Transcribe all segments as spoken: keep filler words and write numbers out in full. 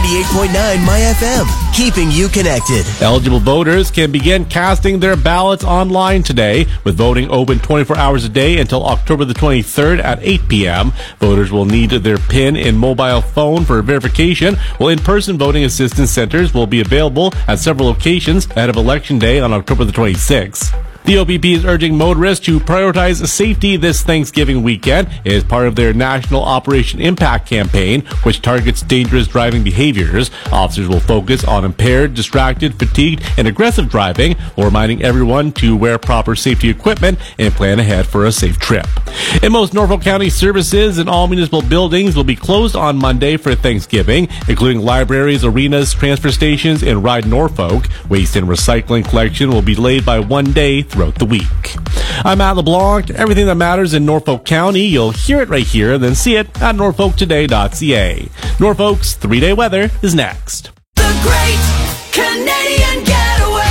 ninety-eight point nine My F M, keeping you connected. Eligible voters can begin casting their ballots online today, with voting open twenty-four hours a day until October the twenty-third at eight p.m. Voters will need their PIN and mobile phone for verification, while in-person voting assistance centers will be available at several locations ahead of Election Day on October the twenty-sixth. The O P P is urging motorists to prioritize safety this Thanksgiving weekend as part of their National Operation Impact campaign, which targets dangerous driving behaviors. Officers will focus on impaired, distracted, fatigued, and aggressive driving, while reminding everyone to wear proper safety equipment and plan ahead for a safe trip. In most Norfolk County services and all municipal buildings will be closed on Monday for Thanksgiving, including libraries, arenas, transfer stations, and Ride Norfolk. Waste and recycling collection will be delayed by one day throughout the week. I'm Matt LeBlanc. Everything that matters in Norfolk County, you'll hear it right here, then see it at norfolk today dot c a. Norfolk's three-day weather is next. The Great Canadian Getaway.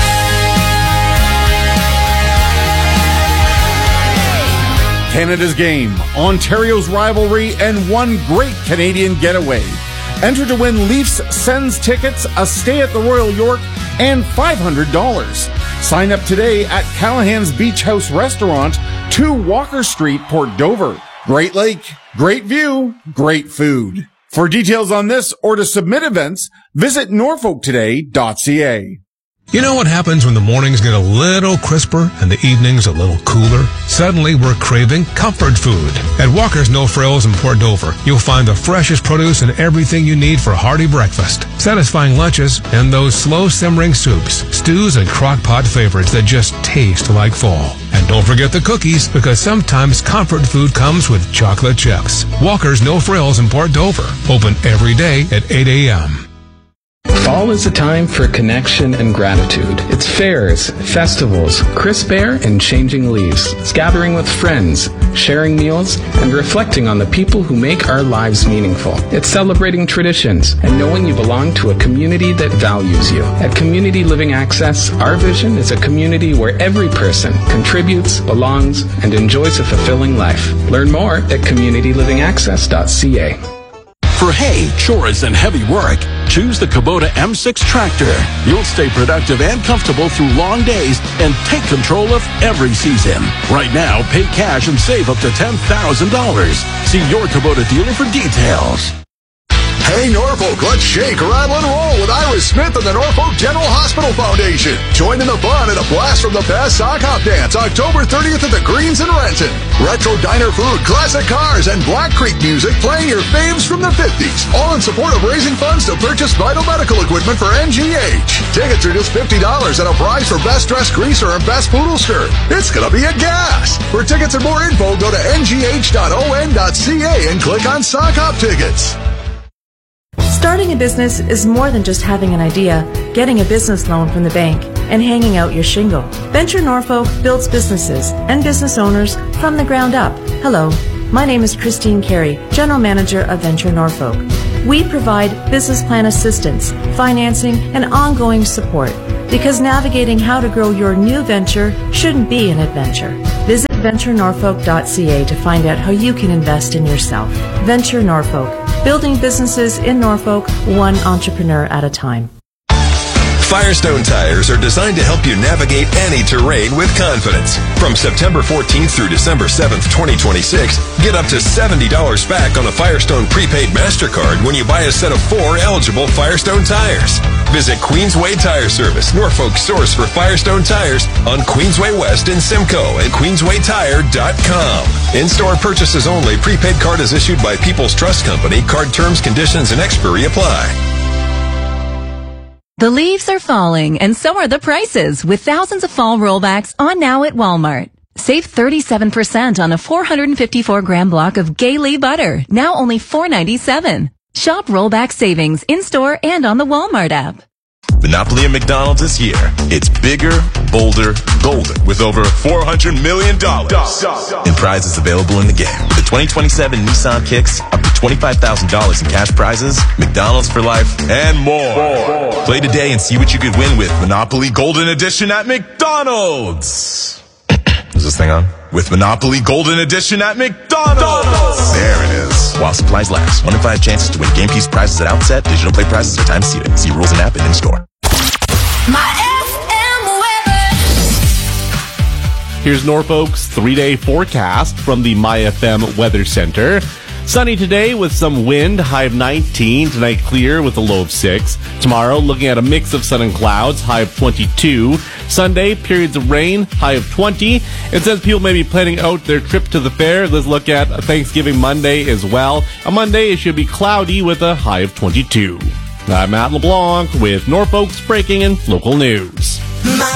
Canada's game, Ontario's rivalry, and one great Canadian getaway. Enter to win Leafs Sens tickets, a stay at the Royal York, and five hundred dollars. Sign up today at Callahan's Beach House Restaurant, two Walker Street, Port Dover. Great lake, great view, great food. For details on this or to submit events, visit norfolk today dot c a. You know what happens when the mornings get a little crisper and the evenings a little cooler? Suddenly we're craving comfort food. At Walker's No Frills in Port Dover, you'll find the freshest produce and everything you need for a hearty breakfast, satisfying lunches, and those slow simmering soups, stews, and crock pot favorites that just taste like fall. And don't forget the cookies, because sometimes comfort food comes with chocolate chips. Walker's No Frills in Port Dover, open every day at eight a.m. Fall is a time for connection and gratitude. It's fairs, festivals, crisp air, and changing leaves. It's gathering with friends, sharing meals, and reflecting on the people who make our lives meaningful. It's celebrating traditions and knowing you belong to a community that values you. At Community Living Access, our vision is a community where every person contributes, belongs, and enjoys a fulfilling life. Learn more at community living access dot c a. For hay, chores, and heavy work, choose the Kubota M six tractor. You'll stay productive and comfortable through long days and take control of every season. Right now, pay cash and save up to ten thousand dollars. See your Kubota dealer for details. Hey Norfolk, let's shake, rattle, and roll with Iris Smith and the Norfolk General Hospital Foundation. Join in the fun and a blast from the past sock hop dance October thirtieth at the Greens in Renton. Retro diner food, classic cars, and Black Creek music playing your faves from the fifties. All in support of raising funds to purchase vital medical equipment for N G H. Tickets are just fifty dollars and a prize for Best Dressed Greaser and Best Poodle Skirt. It's gonna be a gas. For tickets and more info, go to n g h dot o n dot c a and click on sock hop tickets. Starting a business is more than just having an idea, getting a business loan from the bank, and hanging out your shingle. Venture Norfolk builds businesses and business owners from the ground up. Hello, my name is Christine Carey, General Manager of Venture Norfolk. We provide business plan assistance, financing, and ongoing support, because navigating how to grow your new venture shouldn't be an adventure. Visit venture norfolk dot c a to find out how you can invest in yourself. Venture Norfolk, building businesses in Norfolk, one entrepreneur at a time. Firestone tires are designed to help you navigate any terrain with confidence. From September fourteenth through December seventh, twenty twenty-six, get up to seventy dollars back on a Firestone prepaid MasterCard when you buy a set of four eligible Firestone tires. Visit Queensway Tire Service, Norfolk's source for Firestone tires, on Queensway West in Simcoe at queensway tire dot com. In-store purchases only. Prepaid card is issued by People's Trust Company. Card terms, conditions, and expiry apply. The leaves are falling, and so are the prices, with thousands of fall rollbacks on now at Walmart. Save thirty-seven percent on a four hundred fifty-four gram block of Gailey butter, now only four ninety-seven. Shop rollback savings in-store and on the Walmart app. Monopoly at McDonald's is here. It's bigger, bolder, golden, with over four hundred million dollars in prizes available in the game. The twenty twenty-seven Nissan Kicks, up to twenty-five thousand dollars in cash prizes, McDonald's for life, and more. more. Play today and see what you could win with Monopoly Golden Edition at McDonald's. Is this thing on? With Monopoly Golden Edition at McDonald's. McDonald's. There it is. offers while supplies last. One in five chances to win game piece prizes at Outset. Digital play prizes are time seated. See rules and app and in-store. Here's Norfolk's three-day forecast from the MyFM Weather Center. Sunny today with some wind, high of nineteen. Tonight clear with a low of six. Tomorrow looking at a mix of sun and clouds, high of twenty-two. Sunday, periods of rain, high of twenty. And since people may be planning out their trip to the fair, let's look at Thanksgiving Monday as well. On Monday, it should be cloudy with a high of twenty-two. I'm Matt LeBlanc with Norfolk's breaking and local news.